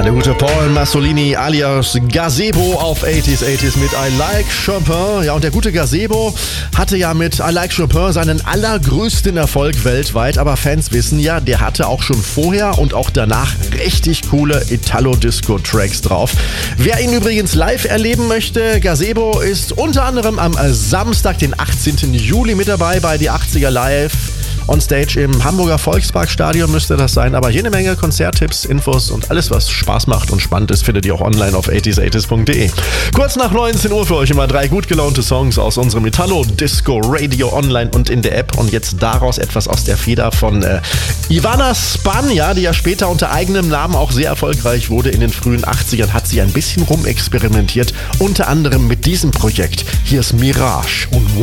Der gute Paul Masolini alias Gazebo auf 80s mit I Like Chopin. Ja, und der gute Gazebo hatte ja mit I Like Chopin seinen allergrößten Erfolg weltweit. Aber Fans wissen ja, der hatte auch schon vorher und auch danach richtig coole Italo-Disco-Tracks drauf. Wer ihn übrigens live erleben möchte, Gazebo ist unter anderem am Samstag, den 18. Juli mit dabei bei Die 80er Live. On Stage im Hamburger Volksparkstadion müsste das sein, aber jede Menge Konzerttipps, Infos und alles, was Spaß macht und spannend ist, findet ihr auch online auf 80s80s.de. Kurz nach 19 Uhr für euch immer 3 gut gelaunte Songs aus unserem Italo-Disco-Radio online und in der App und jetzt daraus etwas aus der Feder von Ivana Spanja, die ja später unter eigenem Namen auch sehr erfolgreich wurde. In den frühen 80ern hat sie ein bisschen rumexperimentiert, unter anderem mit diesem Projekt. Hier ist Mirage und